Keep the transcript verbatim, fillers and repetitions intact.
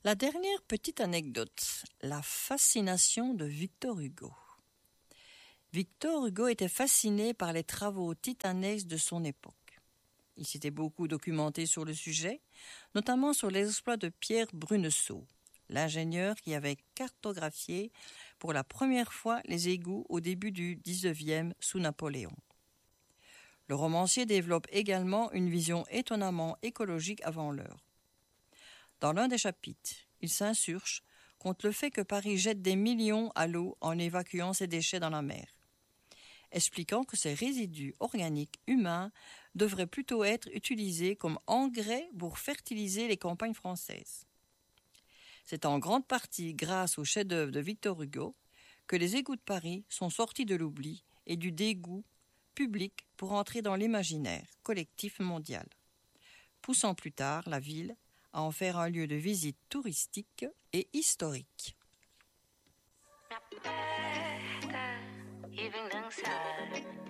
La dernière petite anecdote, la fascination de Victor Hugo. Victor Hugo était fasciné par les travaux titanesques de son époque. Il s'était beaucoup documenté sur le sujet, notamment sur l'exploit de Pierre Bruneseau, l'ingénieur qui avait cartographié pour la première fois les égouts au début du dix-neuvième sous Napoléon. Le romancier développe également une vision étonnamment écologique avant l'heure. Dans l'un des chapitres, il s'insurge contre le fait que Paris jette des millions à l'eau en évacuant ses déchets dans la mer, expliquant que ces résidus organiques humains devraient plutôt être utilisés comme engrais pour fertiliser les campagnes françaises. C'est en grande partie grâce au chef-d'œuvre de Victor Hugo que les égouts de Paris sont sortis de l'oubli et du dégoût public pour entrer dans l'imaginaire collectif mondial, poussant plus tard la ville à en faire un lieu de visite touristique et historique. Na festa e vem dançar.